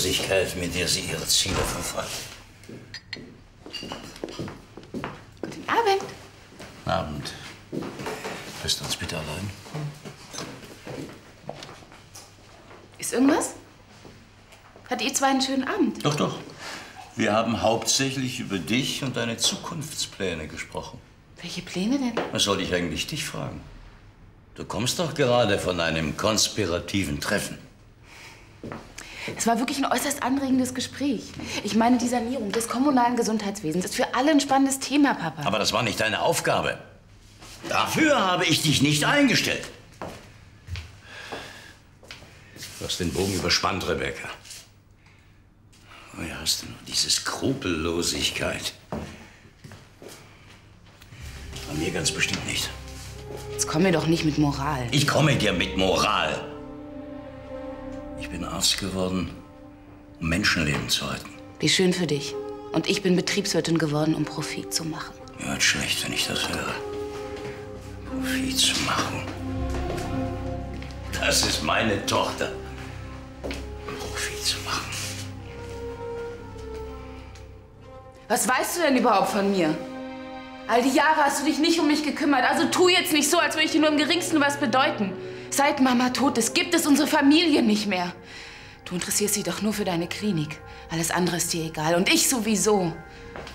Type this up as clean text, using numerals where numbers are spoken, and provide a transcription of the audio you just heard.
Skrupellosigkeit, mit der Sie Ihre Ziele verfolgen. Guten Abend. Abend. Lässt uns bitte allein. Ist irgendwas? Hat ihr zwei einen schönen Abend? Doch, doch. Wir haben hauptsächlich über dich und deine Zukunftspläne gesprochen. Welche Pläne denn? Was soll ich eigentlich dich fragen? Du kommst doch gerade von einem konspirativen Treffen. Es war wirklich ein äußerst anregendes Gespräch. Ich meine, die Sanierung des kommunalen Gesundheitswesens ist für alle ein spannendes Thema, Papa. Aber das war nicht deine Aufgabe. Dafür habe ich dich nicht eingestellt. Du hast den Bogen überspannt, Rebecca. Woher hast du nur diese Skrupellosigkeit? Bei mir ganz bestimmt nicht. Jetzt komm mir doch nicht mit Moral. Ich komme dir mit Moral. Ich bin Arzt geworden, um Menschenleben zu retten. Wie schön für dich. Und ich bin Betriebswirtin geworden, um Profit zu machen. Mir wird schlecht, wenn ich das höre. Profit zu machen. Das ist meine Tochter. Profit zu machen. Was weißt du denn überhaupt von mir? All die Jahre hast du dich nicht um mich gekümmert. Also tu jetzt nicht so, als würde ich dir nur im Geringsten was bedeuten. Seit Mama tot ist, gibt es unsere Familie nicht mehr. Du interessierst dich doch nur für deine Klinik. Alles andere ist dir egal. Und ich sowieso.